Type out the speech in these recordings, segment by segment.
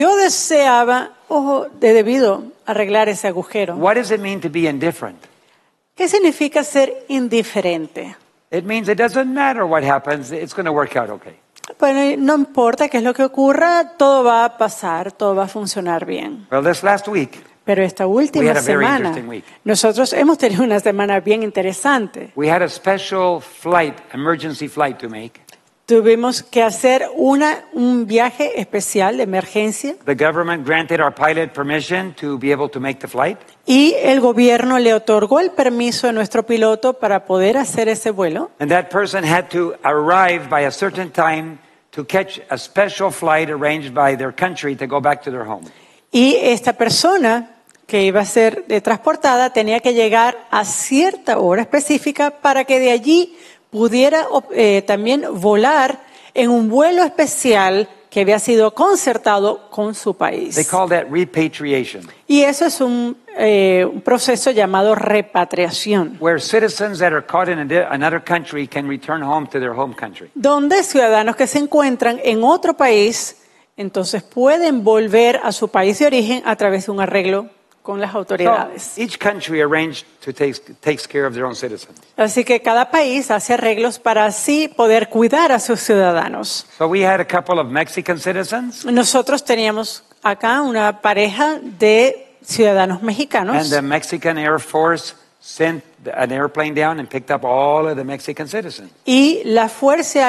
Yo deseaba, debido a arreglar ese agujero. What does it mean to be indifferent? ¿Qué significa ser indiferente? It means it doesn't matter what happens, it's going to work out okay. Bueno, no importa qué es lo que ocurra, todo va a pasar, todo va a funcionar bien. Well, this last week, Pero esta We última had a very semana, interesting week. nosotros hemos tenido una semana bien interesante. we had a special flight, emergency flight to make. Tuvimos que hacer un viaje especial de emergencia The government granted our pilot permission to be able to make the flight. y el gobierno le otorgó el permiso a nuestro piloto para poder hacer ese vuelo. And that person had to arrive by a certain time to catch a special flight arranged by their country to go back to their home. Y esta persona que iba a ser transportada tenía que llegar a cierta hora específica para que de allí pudiera también volar en un vuelo especial que había sido concertado con su país. They call that repatriation, Y eso es un proceso llamado repatriación, where citizens that are caught in another country can return home to their home country. donde ciudadanos que se encuentran en otro país entonces pueden volver a su país de origen a través de un arreglo con las autoridades. So each country arranged to takes care of their own citizens. Así que cada país hace arreglos para así poder cuidar a sus ciudadanos. So we had a couple of Mexican citizens, Nosotros teníamos acá una pareja de ciudadanos and mexicanos the Mexican Air Force sent an airplane down and picked up all of the Mexican citizens. y la Fuerza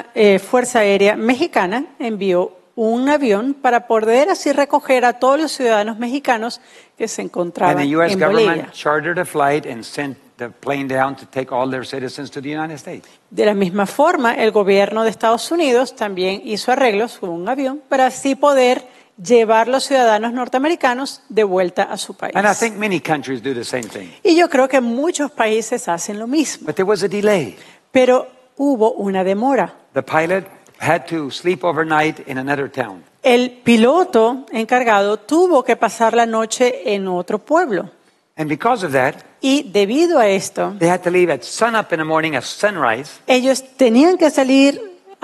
Aérea Mexicana envió un avión para poder así recoger a todos los ciudadanos mexicanos que se And encontraban the U.S. en government Bolivia. chartered a flight and sent the plane down to take all their citizens to the United States. De la misma forma, el gobierno de Estados Unidos también hizo arreglos con un avión para así poder llevar los ciudadanos norteamericanos de vuelta a su país. And I think many countries do the same thing. Y yo creo que muchos países hacen lo mismo, But there was a delay. pero hubo una demora. The pilot had to sleep overnight in another town. El piloto encargado tuvo que pasar la noche en otro pueblo. And because of that, Y debido a esto, they had to leave at sunup in the morning, at sunrise, ellos tenían que salir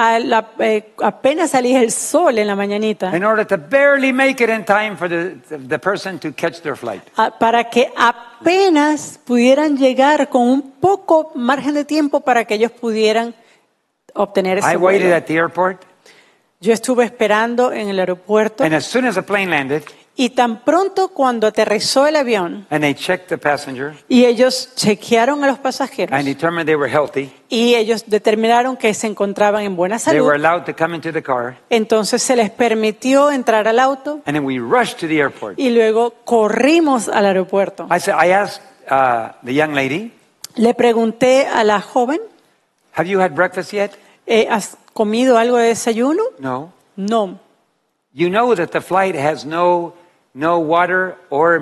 apenas salía el sol en la mañanita in order to barely make it in time for the person to catch their flight. para que apenas pudieran llegar con un poco margen de tiempo para que ellos pudieran obtener ese I waited vuelo. at the airport, Yo estuve esperando en el aeropuerto and as soon as the plane landed, y tan pronto cuando aterrizó el avión and they checked the passenger y ellos chequearon a los pasajeros and determined they were healthy, y ellos determinaron que se encontraban en buena they were salud, allowed to come into the car, entonces se les permitió entrar al auto and then we rushed to the airport. y luego corrimos al aeropuerto. I asked the young lady, Le pregunté a la joven, have you had breakfast yet? ¿has comido algo de desayuno? No. No. You know that the flight has no water or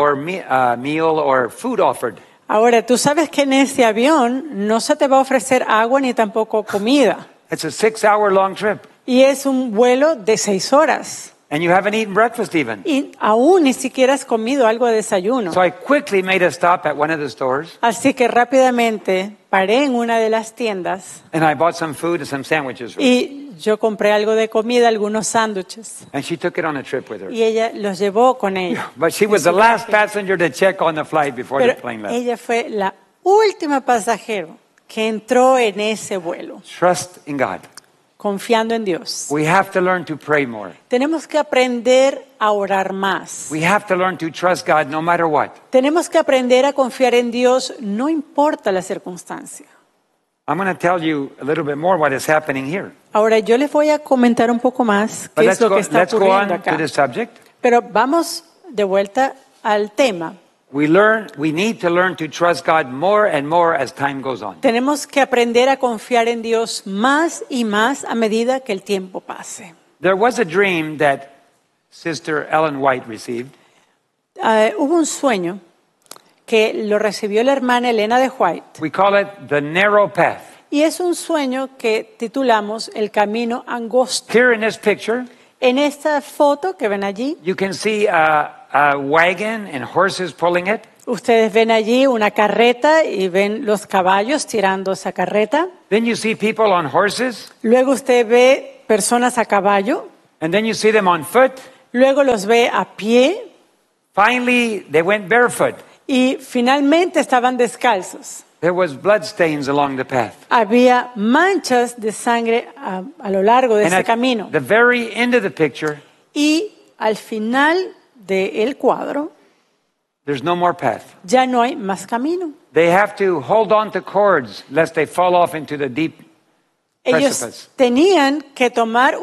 meal or food offered. Ahora, tú sabes que en ese avión no se te va a ofrecer agua ni tampoco comida. It's a 6-hour long trip, Y es un vuelo de 6 horas. and you haven't eaten breakfast even. Y aún ni siquiera has comido algo de desayuno. So I quickly made a stop at one of the stores, Así que rápidamente paré en una de las tiendas and I bought some food and some sandwiches for her. y yo compré algo de comida, algunos sándwiches. And she took it on a trip with her. Y ella los llevó con ella. But she was the last passenger to check on the flight before the Pero plane left. ella fue la última pasajero que entró en ese vuelo, Trust in God. confiando en Dios. We have to learn to pray more. Tenemos que aprender a orar más. We have to learn to trust God no matter what. Tenemos que aprender a confiar en Dios, no importa la circunstancia. I'm going to tell you a little bit more what is happening here. Ahora, yo les voy a comentar un poco más But qué es lo que está let's go ocurriendo on to acá. the subject. Pero vamos de vuelta al tema. We need to learn to trust God more and more as time goes on. Tenemos que aprender a confiar en Dios más y más a medida que el tiempo pase. There was a dream that Sister Ellen White received, Hubo un sueño que lo recibió la hermana Elena de White. we call it the narrow path. Y es un sueño que titulamos El Camino Angosto. Here in this picture, En esta foto que ven allí, you can see a wagon and horses pulling it. ustedes ven allí una carreta y ven los caballos tirando esa carreta. Then you see people on horses, Luego usted ve personas a caballo. and then you see them on foot, Luego los ve a pie Finally, they went barefoot. y finalmente estaban descalzos. There was bloodstains along the path. Había manchas de sangre a lo largo de And ese at camino. the very end of the picture, Y al final del cuadro there's no more path. ya no hay más camino. They have to hold on to cords lest they fall off into the deep Ellos precipice. tenían que tomar